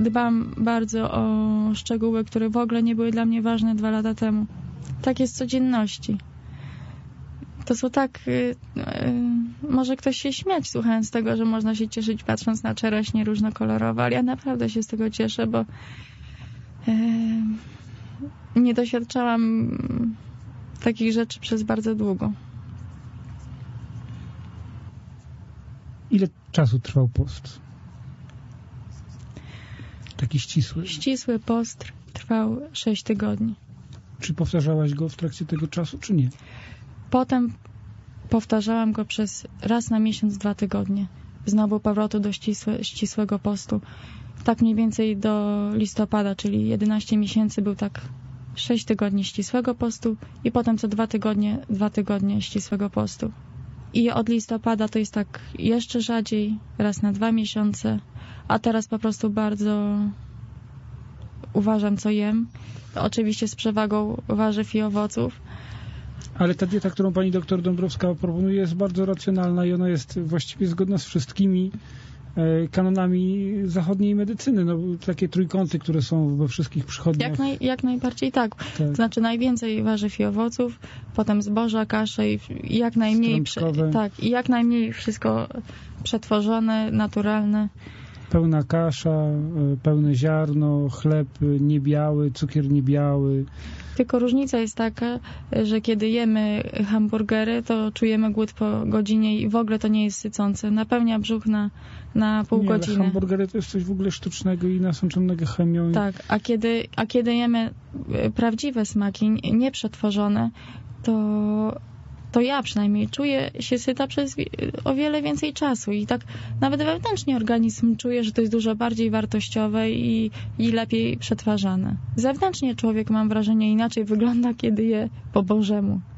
dbam bardzo o szczegóły, które w ogóle nie były dla mnie ważne 2 lata temu. Tak jest w codzienności. To są tak... może ktoś się śmiać słuchając tego, że można się cieszyć patrząc na czereśnie różnokolorowe, ale ja naprawdę się z tego cieszę, bo nie doświadczałam takich rzeczy przez bardzo długo. Ile czasu trwał post? Taki ścisły. Ścisły post trwał 6 tygodni. Czy powtarzałaś go w trakcie tego czasu, czy nie? Potem powtarzałam go przez raz na miesiąc 2 tygodnie. Znowu powrotu do ścisłego postu. Tak mniej więcej do listopada, czyli 11 miesięcy był tak 6 tygodni ścisłego postu i potem co 2 tygodnie ścisłego postu. I od listopada to jest tak jeszcze rzadziej, raz na 2 miesiące, a teraz po prostu bardzo uważam, co jem. Oczywiście z przewagą warzyw i owoców. Ale ta dieta, którą pani doktor Dąbrowska proponuje, jest bardzo racjonalna i ona jest właściwie zgodna z wszystkimi kanonami zachodniej medycyny. No, takie trójkąty, które są we wszystkich przychodniach. Jak najbardziej tak. To znaczy najwięcej warzyw i owoców, potem zboża, kasze i jak najmniej i jak najmniej wszystko przetworzone, naturalne. Pełna kasza, pełne ziarno, chleb niebiały, cukier niebiały. Tylko różnica jest taka, że kiedy jemy hamburgery, to czujemy głód po godzinie i w ogóle to nie jest sycące. Napełnia brzuch na pół godziny. Ale hamburgery to jest coś w ogóle sztucznego i nasączonego chemią. Tak, a kiedy jemy prawdziwe smaki, nieprzetworzone, to ja przynajmniej czuję się syta przez o wiele więcej czasu i tak nawet wewnętrznie organizm czuje, że to jest dużo bardziej wartościowe i lepiej przetwarzane. Zewnętrznie człowiek, mam wrażenie, inaczej wygląda, kiedy je po Bożemu.